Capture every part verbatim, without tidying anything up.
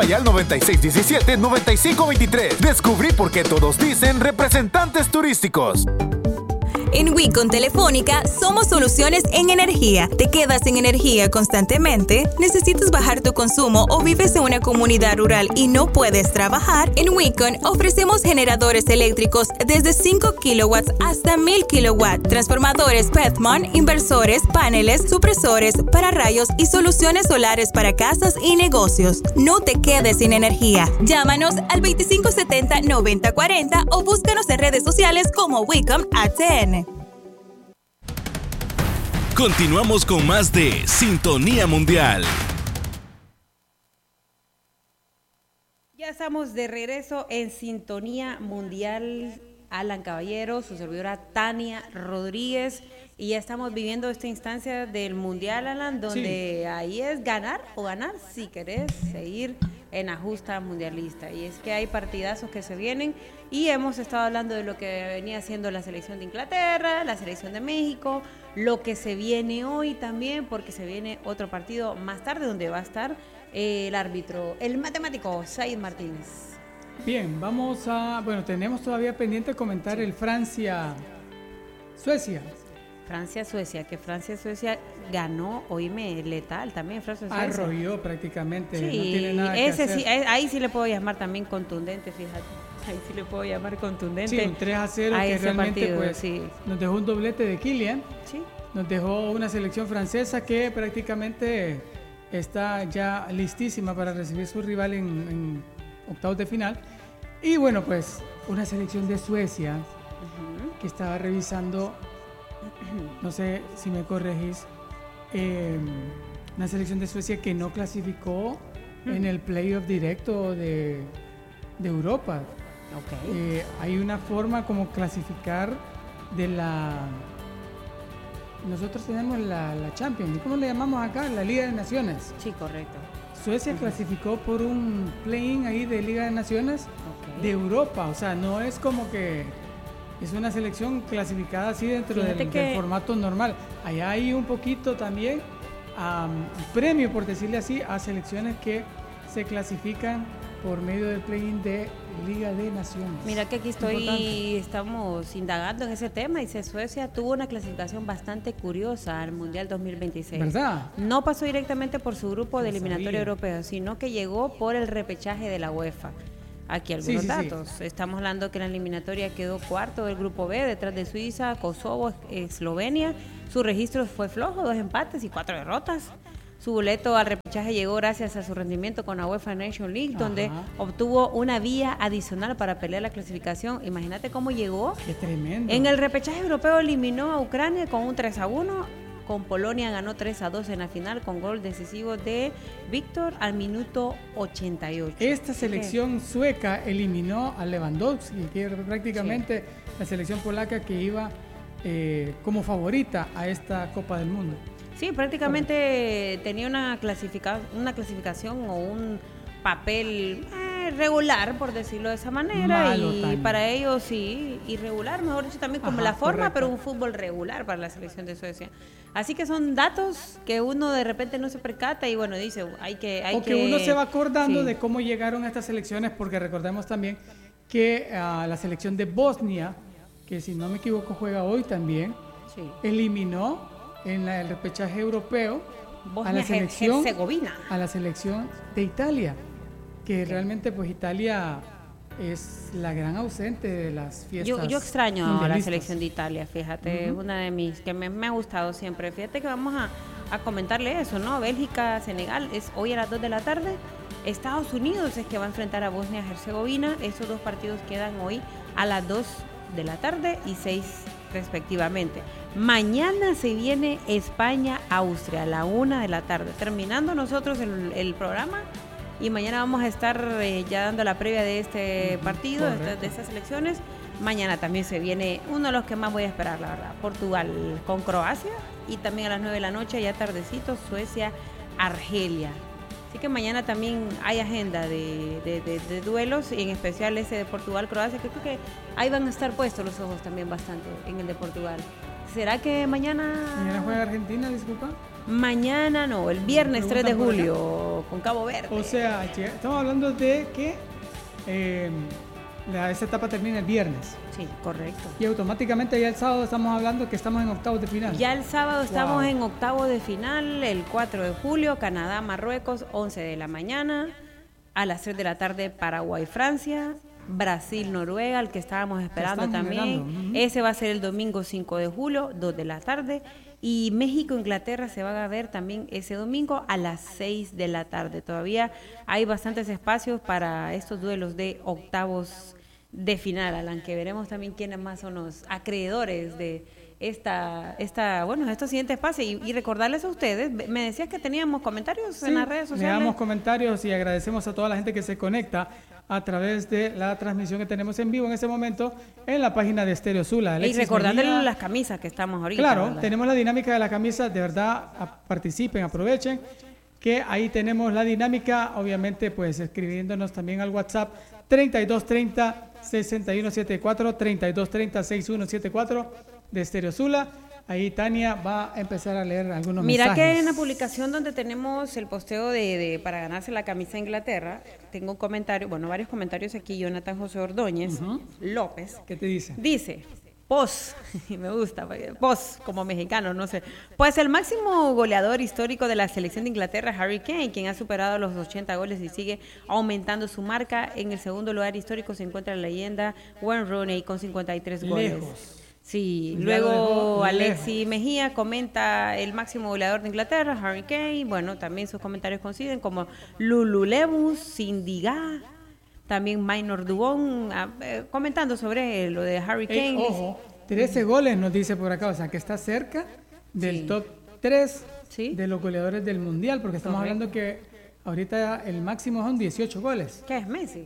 Llama ya al noventa y seis diecisiete, noventa y cinco veintitrés. Descubrí por qué todos dicen representantes turísticos. En Wicom Telefónica somos soluciones en energía. ¿Te quedas sin energía constantemente? ¿Necesitas bajar tu consumo o vives en una comunidad rural y no puedes trabajar? En Wicom ofrecemos generadores eléctricos desde cinco kilowatts hasta mil kilowatts, transformadores Pethman, inversores, paneles, supresores, pararrayos y soluciones solares para casas y negocios. No te quedes sin energía. Llámanos al veinticinco setenta, noventa cuarenta o búscanos en redes sociales como Wicom A T N. Continuamos con más de Sintonía Mundial. Ya estamos de regreso en Sintonía Mundial. Alan Caballero, su servidora Tania Rodríguez, y ya estamos viviendo esta instancia del Mundial, Alan, donde sí. Ahí es ganar o ganar si querés seguir en la justa mundialista. Y es que hay partidazos que se vienen y hemos estado hablando de lo que venía haciendo la selección de Inglaterra, la selección de México, lo que se viene hoy también, porque se viene otro partido más tarde donde va a estar eh, el árbitro, el matemático Said Martínez. Bien, vamos a... Bueno, tenemos todavía pendiente comentar sí. el Francia-Suecia. Francia-Suecia, que Francia-Suecia ganó, oíme, letal también, Francia-Suecia. Arrolló prácticamente, sí, no tiene nada ese que hacer. Sí, ahí sí le puedo llamar también contundente, fíjate. Ahí sí le puedo llamar contundente. Sí, un tres a cero a que ese realmente partido, pues, sí. Nos dejó un doblete de Kylian. Sí. Nos dejó una selección francesa que prácticamente está ya listísima para recibir su rival en... en octavos de final. Y bueno, pues una selección de Suecia uh-huh. que estaba revisando, no sé si me corregís, eh, una selección de Suecia que no clasificó uh-huh. en el playoff directo de, de Europa. Okay. Eh, hay una forma como clasificar de la... Nosotros tenemos la, la Champions, ¿cómo le llamamos acá? La Liga de Naciones. Sí, correcto. Suecia uh-huh. clasificó por un play-in ahí de Liga de Naciones okay. de Europa, o sea, no es como que es una selección clasificada así dentro del, que... del formato normal. Allá hay un poquito también um, premio, por decirle así, a selecciones que se clasifican por medio del play-in de Liga de Naciones. Mira que aquí estoy, importante. Estamos indagando en ese tema. Dice, Suecia tuvo una clasificación bastante curiosa al Mundial dos mil veintiséis. ¿Verdad? No pasó directamente por su grupo de eliminatoria europeo, sino que llegó por el repechaje de la UEFA. Aquí algunos sí, sí, datos. Sí. Estamos hablando que en la eliminatoria quedó cuarto del grupo B, detrás de Suiza, Kosovo, Eslovenia. Su registro fue flojo, dos empates y cuatro derrotas. Su boleto al repechaje llegó gracias a su rendimiento con la UEFA Nation League, Ajá. donde obtuvo una vía adicional para pelear la clasificación. Imagínate cómo llegó. ¡Qué tremendo! En el repechaje europeo eliminó a Ucrania con un tres a uno. Con Polonia ganó tres a dos en la final con gol decisivo de Víctor al minuto ochenta y ocho. Esta selección ¿Qué? sueca eliminó a Lewandowski, que era prácticamente sí. la selección polaca que iba eh, como favorita a esta Copa del Mundo. Sí, prácticamente tenía una, clasifica- una clasificación o un papel eh, regular, por decirlo de esa manera. Malo y también. Para ellos sí, irregular, mejor dicho, también como Ajá, la forma, correcto. Pero un fútbol regular para la selección de Suecia. Así que son datos que uno de repente no se percata y bueno, dice, hay que... Hay o que, que uno se va acordando sí. de cómo llegaron a estas selecciones, porque recordemos también que uh, la selección de Bosnia, que si no me equivoco juega hoy también, sí. eliminó en la, el repechaje europeo Bosnia, a la selección Herzegovina. a la selección de Italia, que okay. realmente pues Italia es la gran ausente de las fiestas. Yo, yo extraño a la selección de Italia, fíjate, uh-huh. una de mis que me, me ha gustado siempre. Fíjate que vamos a, a comentarle eso, ¿no? Bélgica, Senegal es hoy a las dos de la tarde. Estados Unidos es que va a enfrentar a Bosnia Herzegovina. Esos dos partidos quedan hoy a las dos de la tarde y seis respectivamente. Mañana se viene España-Austria a la una de la tarde. Terminando nosotros el, el programa y mañana vamos a estar eh, ya dando la previa de este partido, de, esta, de estas elecciones. Mañana también se viene uno de los que más voy a esperar, la verdad, Portugal con Croacia y también a las nueve de la noche, ya tardecito, Suecia-Argelia. Así que mañana también hay agenda de, de, de, de duelos, y en especial ese de Portugal-Croacia, que creo que ahí van a estar puestos los ojos también bastante en el de Portugal. ¿Será que mañana? Mañana juega Argentina, disculpa. Mañana no, el viernes tres de julio con Cabo Verde. O sea, estamos hablando de que eh, la, esa etapa termina el viernes. Sí, correcto. Y automáticamente ya el sábado estamos hablando que estamos en octavos de final. Ya el sábado estamos wow. en octavos de final, el cuatro de julio, Canadá, Marruecos, once de la mañana. A las tres de la tarde, Paraguay, Francia. Brasil, Noruega, el que estábamos esperando también. Uh-huh. Ese va a ser el domingo cinco de julio, dos de la tarde. Y México, Inglaterra se va a ver también ese domingo a las seis de la tarde. Todavía hay bastantes espacios para estos duelos de octavos de final, Alan, que veremos también quiénes más son los acreedores de esta, esta bueno, estos siguientes pases. Y, y recordarles a ustedes, me decías que teníamos comentarios sí, en las redes sociales. Le damos comentarios y agradecemos a toda la gente que se conecta a través de la transmisión que tenemos en vivo en este momento en la página de Estéreo Zula. Alexis y recordándole Mejía, las camisas que estamos ahorita. Claro, ¿verdad? Tenemos la dinámica de la camisa, de verdad, a, participen, aprovechen, que ahí tenemos la dinámica, obviamente pues escribiéndonos también al WhatsApp treinta y dos treinta, sesenta y uno setenta y cuatro, treinta y dos treinta, sesenta y uno setenta y cuatro de Estéreo Zula. Ahí Tania va a empezar a leer algunos Mira mensajes. Mira que en la publicación donde tenemos el posteo de, de para ganarse la camisa de Inglaterra, tengo un comentario, bueno, varios comentarios aquí. Jonathan José Ordóñez uh-huh. López. ¿Qué te dice? Dice, pos, me gusta, pos como mexicano, no sé. Pues el máximo goleador histórico de la selección de Inglaterra, Harry Kane, quien ha superado los ochenta goles y sigue aumentando su marca. En el segundo lugar histórico se encuentra la leyenda Wayne Rooney con cincuenta y tres goles. Lejos. Sí, luego Alexis Mejía comenta el máximo goleador de Inglaterra, Harry Kane. Bueno, también sus comentarios coinciden como Lulu Lemus, Sindiga, también Minor Dubón, eh, comentando sobre lo de Harry Kane. Ey, ojo, trece goles nos dice por acá, o sea que está cerca del sí. top tres ¿Sí? de los goleadores del Mundial, porque estamos Correcto. hablando que ahorita el máximo son dieciocho goles. ¿Qué es Messi?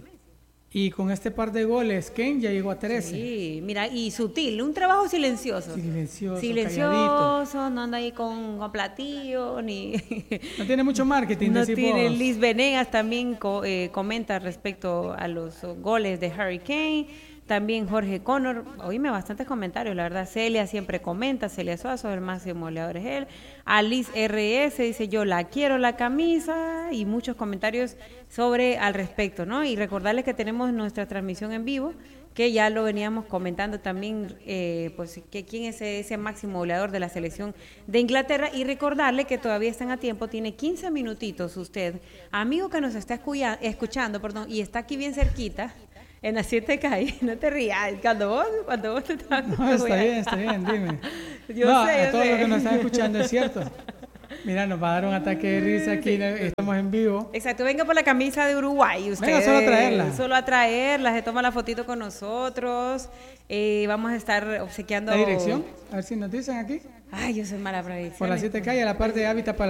Y con este par de goles, Kane ya llegó a trece. Sí, mira, y sutil, un trabajo silencioso. Silencioso, Silencioso, calladito. No anda ahí con, con platillo, ni... No tiene mucho marketing. No tiene. Liz Venegas también co, eh, comenta respecto a los goles de Harry Kane. También Jorge Connor, oíme bastantes comentarios, la verdad. Celia siempre comenta, Celia Suazo, el máximo goleador es él. Alice R S dice, yo la quiero la camisa, y muchos comentarios sobre al respecto, ¿no? Y recordarles que tenemos nuestra transmisión en vivo, que ya lo veníamos comentando también, eh, pues que quién es ese máximo goleador de la selección de Inglaterra, y recordarle que todavía están a tiempo, tiene quince minutitos usted, amigo que nos está escuya, escuchando, perdón, y está aquí bien cerquita, en las siete calles, no te rías, cuando vos, cuando vos te estás... No, está bien, está bien, dime. Yo no, sé, a yo todos sé. los que nos están escuchando es cierto. Mira, nos va a dar un ataque de risa aquí, sí. Estamos en vivo. Exacto, venga por la camisa de Uruguay. Usted, venga, solo a traerla. Solo a traerla, se toma la fotito con nosotros. Eh, vamos a estar obsequiando... ¿La dirección? A ver si nos dicen aquí. Ay, yo soy mala para dirección. Por las siete calles, la parte de hábitat para